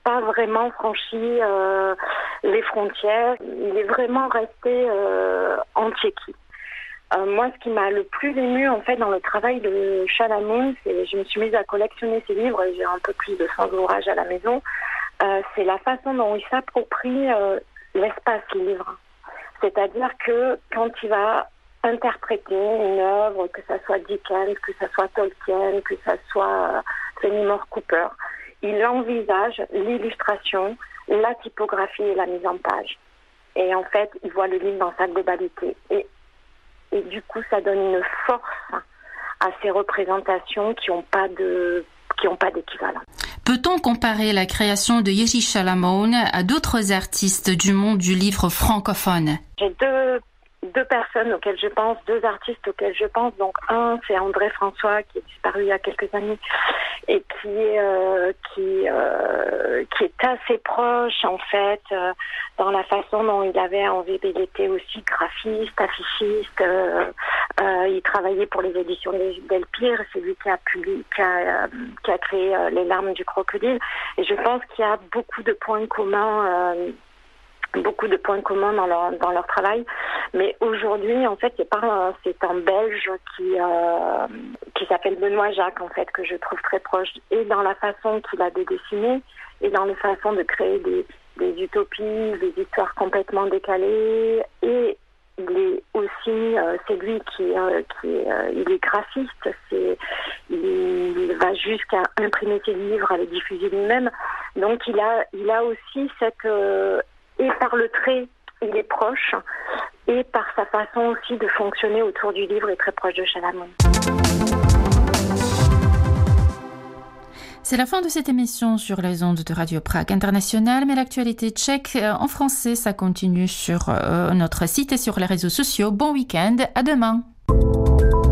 pas vraiment franchi les frontières. Il est vraiment resté en Tchéquie. Moi, ce qui m'a le plus ému en fait dans le travail de Chalamon, c'est je me suis mise à collectionner ses livres. J'ai un peu plus de 100 ouvrages à la maison. C'est la façon dont il s'approprie l'espace livre. C'est-à-dire que quand il va interpréter une œuvre, que ça soit Dickens, que ça soit Tolkien, que ça soit Fenimore Cooper, il envisage l'illustration, la typographie et la mise en page. Et en fait, il voit le livre dans sa globalité. Et du coup, ça donne une force à ces représentations qui n'ont pas d'équivalent. Peut-on comparer la création de Jiří Šalamoun à d'autres artistes du monde du livre francophone? J'ai deux personnes auxquelles je pense, deux artistes auxquels je pense. Donc un, c'est André François qui est disparu il y a quelques années et qui est assez proche en fait dans la façon dont il avait envie. Il était aussi graphiste, affichiste. Il travaillait pour les éditions Delpire. C'est lui qui a créé Les larmes du crocodile. Et je pense qu'il y a beaucoup de points communs. Beaucoup de points communs dans leur travail, mais aujourd'hui en fait c'est un Belge qui s'appelle Benoît Jacques en fait que je trouve très proche et dans la façon qu'il a de dessiner et dans la façon de créer des utopies, des histoires complètement décalées et il est aussi c'est lui il est graphiste, il va jusqu'à imprimer ses livres, à les diffuser lui-même, donc il a aussi cette et par le trait, il est proche, et par sa façon aussi de fonctionner autour du livre, est très proche de Chalamon. C'est la fin de cette émission sur les ondes de Radio Prague International, mais l'actualité tchèque en français, ça continue sur notre site et sur les réseaux sociaux. Bon week-end, à demain.